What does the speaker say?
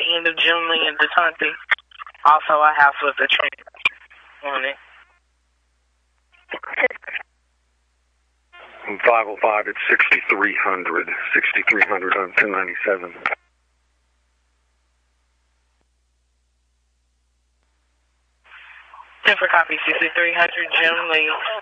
end of Jim Lee and DeTante. Also, I have with the train on it. 505 at 6300. 6300 on 1097. For copy 6300 Jim Lee.